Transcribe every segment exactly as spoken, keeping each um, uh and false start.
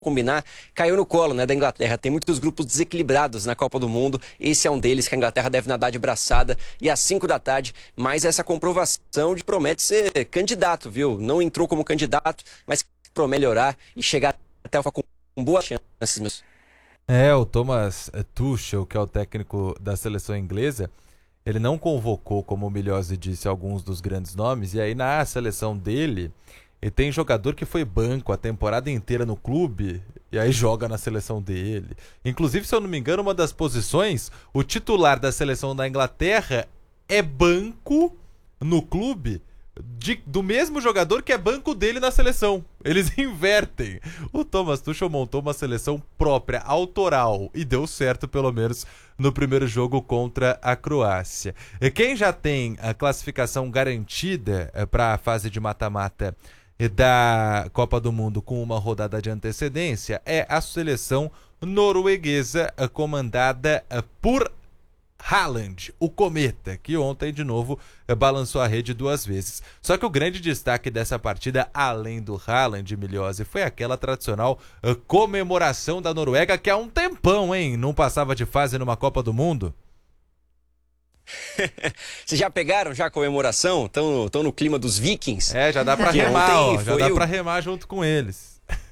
combinar, caiu no colo, né, da Inglaterra. Tem muitos grupos desequilibrados na Copa do Mundo. Esse é um deles, que a Inglaterra deve nadar de braçada. E às cinco da tarde, mais essa comprovação de promete ser candidato, viu? Não entrou como candidato, mas promete melhorar e chegar até o com boas chances, meus. É, o Thomas Tuchel, que é o técnico da seleção inglesa, ele não convocou, como o Milhozzi disse, alguns dos grandes nomes, e aí na seleção dele, ele tem jogador que foi banco a temporada inteira no clube, e aí joga na seleção dele. Inclusive, se eu não me engano, uma das posições, o titular da seleção da Inglaterra é banco no clube de, do mesmo jogador que é banco dele na seleção. Eles invertem. O Thomas Tuchel montou uma seleção própria, autoral, e deu certo, pelo menos, no primeiro jogo contra a Croácia. E quem já tem a classificação garantida para a fase de mata-mata da Copa do Mundo com uma rodada de antecedência é a seleção norueguesa, comandada por Haaland, o Cometa, que ontem de novo balançou a rede duas vezes. Só que o grande destaque dessa partida, além do Haaland, Milhozzi, foi aquela tradicional comemoração da Noruega, que há um tempão, hein, não passava de fase numa Copa do Mundo. Vocês já pegaram já a comemoração? Estão no, no clima dos Vikings? É, já dá pra remar, ó, já dá o... pra remar junto com eles.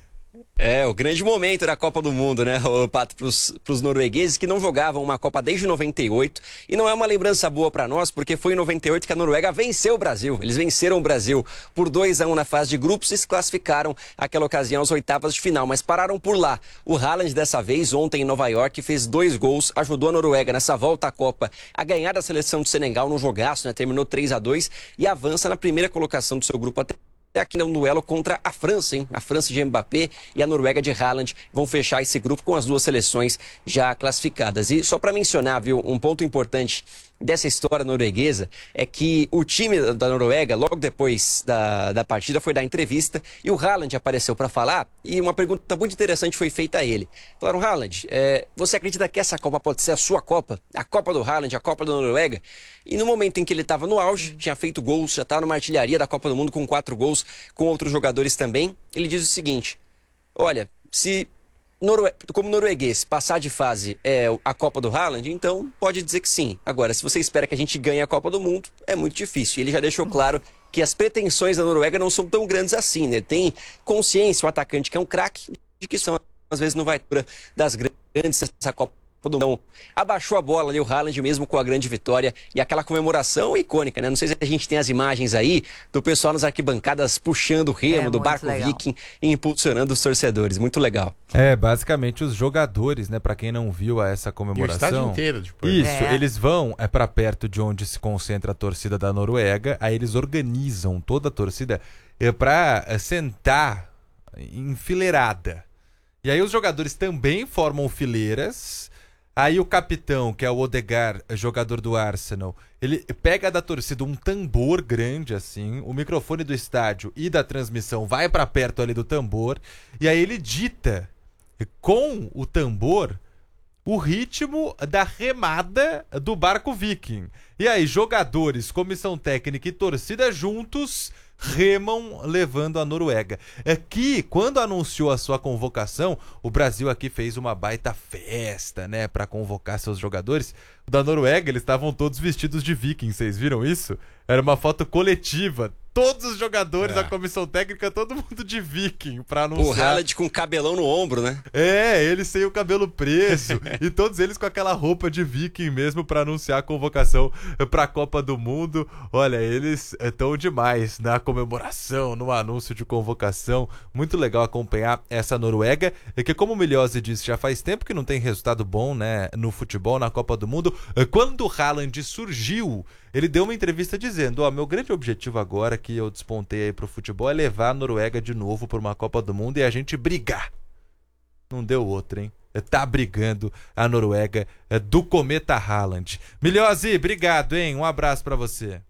É, o grande momento da Copa do Mundo, né, Pato, pros, pros noruegueses que não jogavam uma Copa desde noventa e oito. E não é uma lembrança boa pra nós, porque foi em noventa e oito que a Noruega venceu o Brasil. Eles venceram o Brasil por dois a um na fase de grupos e se classificaram naquela ocasião às oitavas de final, mas pararam por lá. O Haaland, dessa vez, ontem em Nova York, fez dois gols, ajudou a Noruega nessa volta à Copa a ganhar da seleção de Senegal no jogaço, né, terminou três a dois e avança na primeira colocação do seu grupo até aqui no duelo contra a França, hein? A França de Mbappé e a Noruega de Haaland vão fechar esse grupo com as duas seleções já classificadas. E só para mencionar, viu, um ponto importante dessa história norueguesa é que o time da Noruega, logo depois da, da partida, foi dar entrevista e o Haaland apareceu para falar e uma pergunta muito interessante foi feita a ele. Falaram, Haaland, é, você acredita que essa Copa pode ser a sua Copa? A Copa do Haaland, a Copa da Noruega? E no momento em que ele estava no auge, tinha feito gols, já estava numa artilharia da Copa do Mundo com quatro gols, com outros jogadores também, ele diz o seguinte, olha, se... Norue... como norueguês, passar de fase é a Copa do Haaland, então pode dizer que sim. Agora, se você espera que a gente ganhe a Copa do Mundo, é muito difícil. E ele já deixou claro que as pretensões da Noruega não são tão grandes assim, né? Tem consciência, o atacante que é um craque, de que são, às vezes, não vai das grandes essa Copa do Mundo. Então, abaixou a bola ali o Haaland mesmo com a grande vitória e aquela comemoração icônica, né? Não sei se a gente tem as imagens aí do pessoal nas arquibancadas puxando o remo é, do barco legal. Viking e impulsionando os torcedores. Muito legal. É, basicamente os jogadores, né? Pra quem não viu essa comemoração. E o estádio inteiro depois. Isso, é. eles vão é para perto de onde se concentra a torcida da Noruega, aí eles organizam toda a torcida é, pra é, sentar enfileirada. E aí os jogadores também formam fileiras. Aí o capitão, que é o Odegaard, jogador do Arsenal, ele pega da torcida um tambor grande assim, o microfone do estádio e da transmissão vai para perto ali do tambor, e aí ele dita com o tambor o ritmo da remada do barco Viking. E aí jogadores, comissão técnica e torcida juntos remam levando a Noruega. Aqui, quando anunciou a sua convocação, o Brasil aqui fez uma baita festa, né, para convocar seus jogadores. Da Noruega, eles estavam todos vestidos de viking, vocês viram isso? Era uma foto coletiva, todos os jogadores, é. a comissão técnica, todo mundo de viking pra anunciar. O Haaland com cabelão no ombro, né? É, ele sem o cabelo preso e todos eles com aquela roupa de viking mesmo pra anunciar a convocação pra Copa do Mundo. Olha, eles estão demais na comemoração, no anúncio de convocação. Muito legal acompanhar essa Noruega, que como o Milhozzi disse, já faz tempo que não tem resultado bom, né, no futebol, na Copa do Mundo. Quando o Haaland surgiu, ele deu uma entrevista dizendo, ó, oh, meu grande objetivo agora que eu despontei aí pro futebol é levar a Noruega de novo por uma Copa do Mundo e a gente brigar. Não deu outra, hein? Tá brigando a Noruega do Cometa Haaland. Milhozzi, obrigado, hein? Um abraço pra você.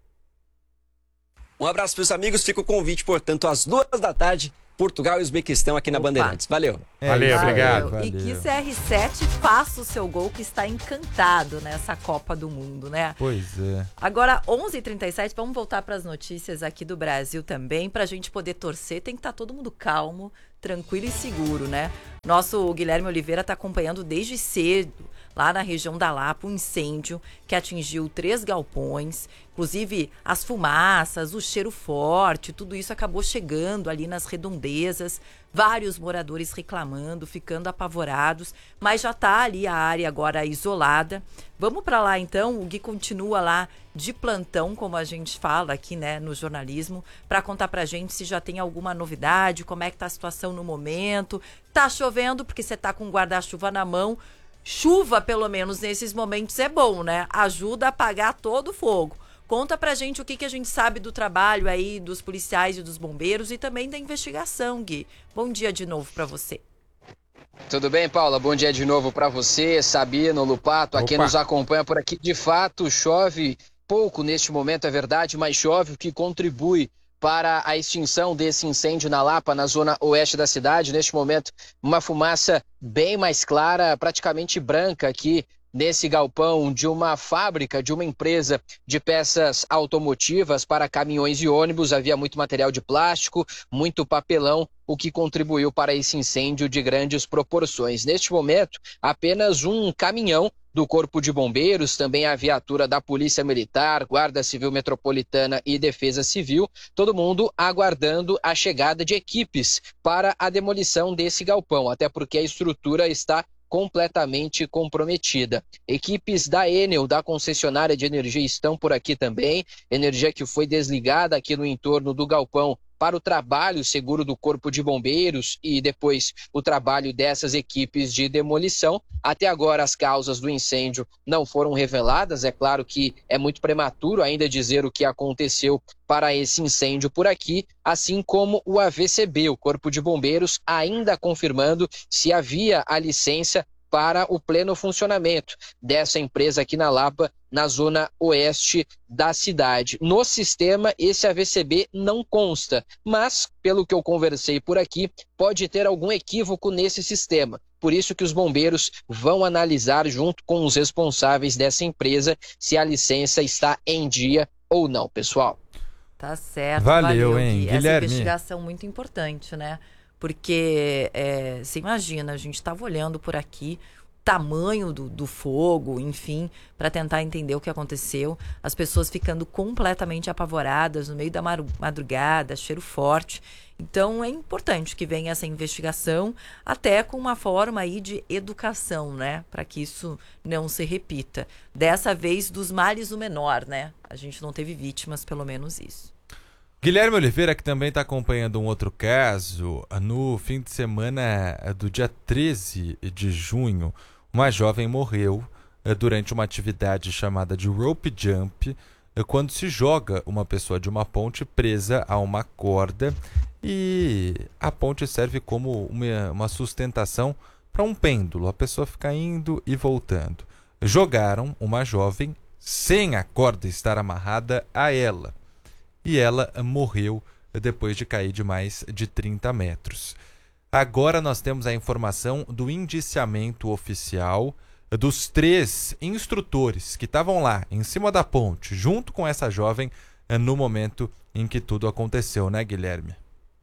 Um abraço pros amigos, fica o convite, portanto, às duas da tarde, Portugal e Uzbequistão aqui na Opa. Bandeirantes. Valeu! É Valeu, isso aí, obrigado. valeu. E que C R sete faça o seu gol, que está encantado nessa Copa do Mundo, né? Pois é. Agora, onze e trinta e sete, vamos voltar para as notícias aqui do Brasil também. Para a gente poder torcer, tem que estar todo mundo calmo, tranquilo e seguro, né? Nosso Guilherme Oliveira está acompanhando desde cedo, lá na região da Lapa, um incêndio que atingiu três galpões. Inclusive, as fumaças, o cheiro forte, tudo isso acabou chegando ali nas redondezas. Vários moradores reclamando, ficando apavorados, mas já está ali a área agora isolada. Vamos para lá então, o Gui continua lá de plantão, como a gente fala aqui, né, no jornalismo, para contar pra gente se já tem alguma novidade, como é que tá a situação no momento. Tá chovendo, porque você tá com o guarda-chuva na mão. Chuva, pelo menos nesses momentos, é bom, né? Ajuda a apagar todo o fogo. Conta pra gente o que, que a gente sabe do trabalho aí dos policiais e dos bombeiros e também da investigação, Gui. Bom dia de novo pra você. Tudo bem, Paula? Bom dia de novo para você, Sabino, Lupato, a quem nos acompanha por aqui. De fato, chove pouco neste momento, é verdade, mas chove o que contribui para a extinção desse incêndio na Lapa, na zona oeste da cidade. Neste momento, uma fumaça bem mais clara, praticamente branca aqui nesse galpão de uma fábrica, de uma empresa de peças automotivas para caminhões e ônibus. Havia muito material de plástico, muito papelão, o que contribuiu para esse incêndio de grandes proporções. Neste momento, apenas um caminhão do Corpo de Bombeiros, também a viatura da Polícia Militar, Guarda Civil Metropolitana e Defesa Civil, todo mundo aguardando a chegada de equipes para a demolição desse galpão, até porque a estrutura está completamente comprometida. Equipes da Enel, da concessionária de energia, estão por aqui também. Energia que foi desligada aqui no entorno do galpão para o trabalho seguro do Corpo de Bombeiros e depois o trabalho dessas equipes de demolição. Até agora as causas do incêndio não foram reveladas. É claro que é muito prematuro ainda dizer o que aconteceu para esse incêndio por aqui, assim como o A V C B, o Corpo de Bombeiros, ainda confirmando se havia a licença para o pleno funcionamento dessa empresa aqui na Lapa, na zona oeste da cidade. No sistema, esse A V C B não consta, mas, pelo que eu conversei por aqui, pode ter algum equívoco nesse sistema. Por isso que os bombeiros vão analisar junto com os responsáveis dessa empresa se a licença está em dia ou não, pessoal. Tá certo, valeu, valeu hein, Gui. Essa Guilherme. investigação muito importante, né? Porque, é, você imagina, a gente estava olhando por aqui o tamanho do, do fogo, enfim, para tentar entender o que aconteceu. As pessoas ficando completamente apavoradas no meio da madrugada, cheiro forte. Então, é importante que venha essa investigação, até com uma forma aí de educação, né? Para que isso não se repita. Dessa vez, dos males o menor, né? A gente não teve vítimas, pelo menos isso. Guilherme Oliveira, que também está acompanhando um outro caso, no fim de semana do dia treze de junho, uma jovem morreu durante uma atividade chamada de rope jump, quando se joga uma pessoa de uma ponte presa a uma corda e a ponte serve como uma, uma sustentação para um pêndulo, a pessoa fica indo e voltando. Jogaram uma jovem sem a corda estar amarrada a ela. E ela morreu depois de cair de mais de trinta metros. Agora nós temos a informação do indiciamento oficial dos três instrutores que estavam lá, em cima da ponte, junto com essa jovem, no momento em que tudo aconteceu, né, Guilherme?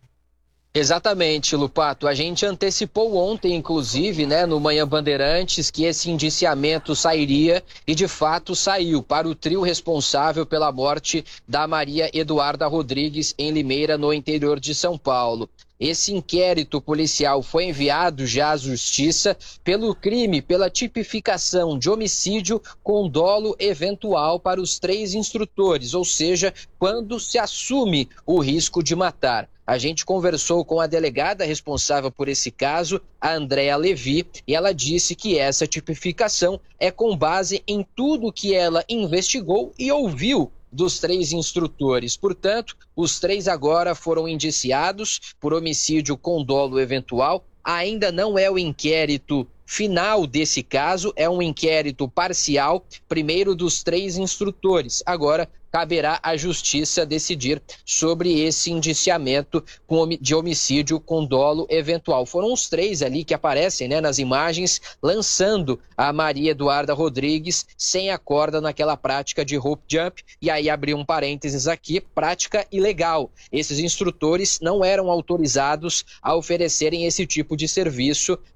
Exatamente, Lupato. A gente antecipou ontem, inclusive, né, no Manhã Bandeirantes, que esse indiciamento sairia e, de fato, saiu para o trio responsável pela morte da Maria Eduarda Rodrigues em Limeira, no interior de São Paulo. Esse inquérito policial foi enviado já à Justiça pelo crime, pela tipificação de homicídio com dolo eventual para os três instrutores, ou seja, quando se assume o risco de matar. A gente conversou com a delegada responsável por esse caso, a Andréa Levi, e ela disse que essa tipificação é com base em tudo que ela investigou e ouviu dos três instrutores. Portanto, os três agora foram indiciados por homicídio com dolo eventual. Ainda não é o inquérito final desse caso, é um inquérito parcial, primeiro dos três instrutores. Agora, caberá à justiça decidir sobre esse indiciamento de homicídio com dolo eventual. Foram os três ali que aparecem, né, nas imagens, lançando a Maria Eduarda Rodrigues sem a corda naquela prática de rope jump. E aí abri um parênteses aqui, prática ilegal. Esses instrutores não eram autorizados a oferecerem esse tipo de serviço